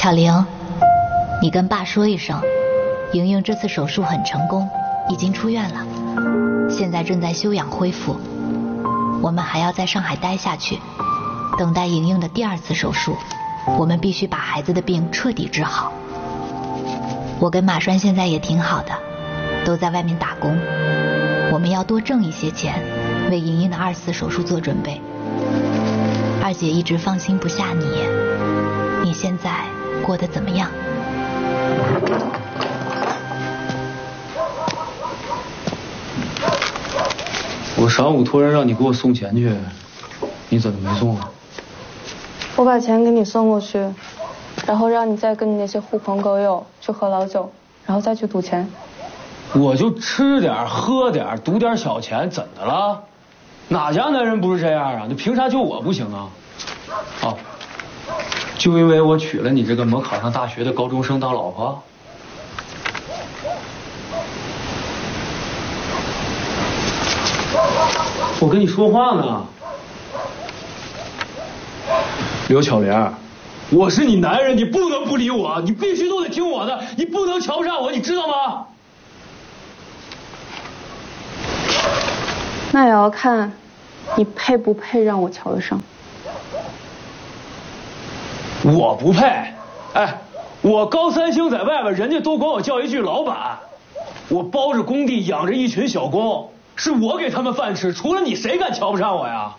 巧玲，你跟爸说一声，莹莹这次手术很成功，已经出院了，现在正在休养恢复。我们还要在上海待下去，等待莹莹的第2次手术。我们必须把孩子的病彻底治好。我跟马栓现在也挺好的，都在外面打工。我们要多挣一些钱，为莹莹的2次手术做准备。二姐一直放心不下你，你现在过得怎么样？ 我上午突然让你给我送钱去，你怎么没送啊？ 我把钱给你送过去，然后让你再跟你那些狐朋狗友去喝老酒，然后再去赌钱。 我就吃点喝点赌点小钱，怎的了？哪家男人不是这样啊？你凭啥就我不行啊？啊，就因为我娶了你这个没考上大学的高中生当老婆？我跟你说话呢。刘巧莲，我是你男人，你不能不理我，你必须都得听我的，你不能瞧不上我，你知道吗？ 那也要看你配不配让我瞧得上。 我不配。哎，我高3星在外边，人家都管我叫一句老板。我包着工地，养着一群小工，是我给他们饭吃，除了你，谁敢瞧不上我呀？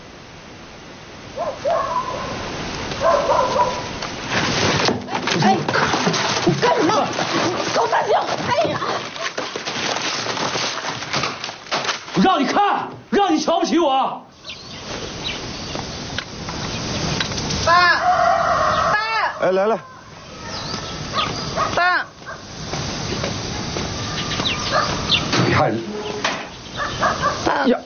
哎，你干什么？高三星！哎呀！ 让你看，让你瞧不起我。 爸， 哎，来了。 爸。 看。呀！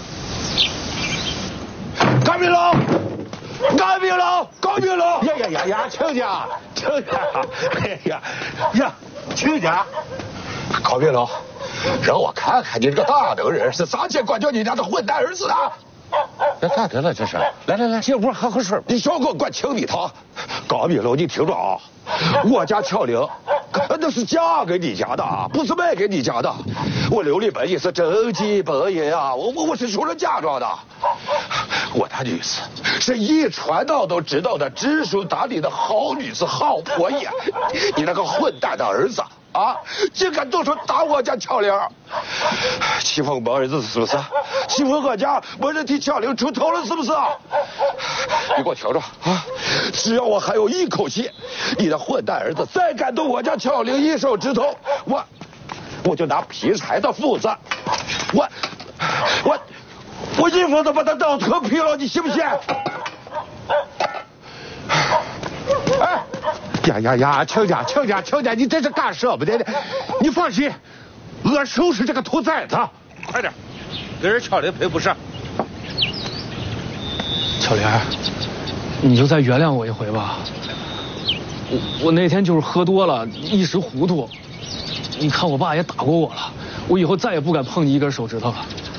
干病了！干病了！干病了！呀！亲家，哎呀，亲家，搞病了！让我看看你这个大能人是咋去管教你家的混蛋儿子的！这咋得了？这是！来，进屋喝水。你少给我灌清米汤！搞病了，你听着啊！我家巧玲，那是嫁给你家的，不是卖给你家的。我刘立本也是正经本人啊，我是出了嫁妆的。我大女子是一传道都知道的知书达理的好女子、好婆爷。你那个混蛋的儿子啊，竟敢动手打我家巧玲，欺负我儿子是不是？欺负我家没人替巧玲出头了是不是？你给我听着啊！只要我还有一口气，你的混蛋儿子再敢动我家巧玲一手指头，我就拿劈柴的斧子，我一斧子把他脑壳劈了，你信不信？哎，呀，亲家，你这是干什么的？你放心，我收拾这个兔崽子，快点，给人巧玲赔不是。 巧莲，你就再原谅我一回吧。我那天就是喝多了，一时糊涂。你看我爸也打过我了，我以后再也不敢碰你一根手指头了。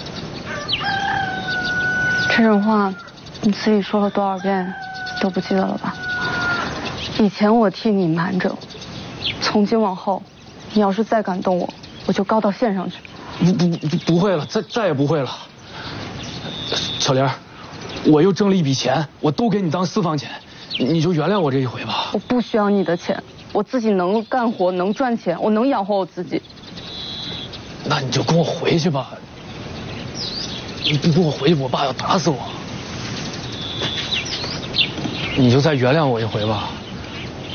这种话你自己说了多少遍都不记得了吧？以前我替你瞒着，从今往后，你要是再敢动我，我就告到县上去。 不会了，再也不会了。巧莲，我又挣了一笔钱，我都给你当私房钱，你就原谅我这一回吧。 我不需要你的钱，我自己能干活，能赚钱，我能养活我自己。 那你就跟我回去吧。你不跟我回去，我爸要打死我。你就再原谅我一回吧。